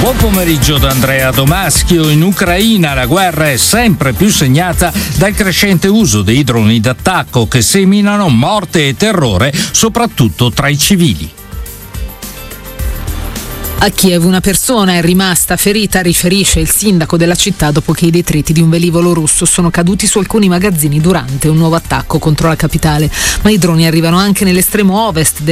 Buon pomeriggio da Andrea Domaschio. In Ucraina la guerra è sempre più segnata dal crescente uso dei droni d'attacco che seminano morte e terrore soprattutto tra i civili. A Kiev una persona è rimasta ferita, riferisce il sindaco della città dopo che i detriti di un velivolo russo sono caduti su alcuni magazzini durante un nuovo attacco contro la capitale. Ma i droni arrivano anche nell'estremo ovest